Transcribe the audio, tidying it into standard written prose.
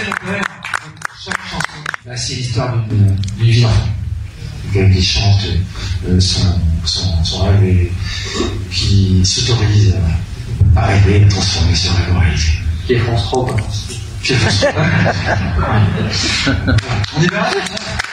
repères, chaque chanson, bah, c'est l'histoire d'une vie d'enfant. Qui chante son rêve et qui s'autorise à rêver, à transformer ce rêve en réalité. Qui est France 3, quoi. On est bien là,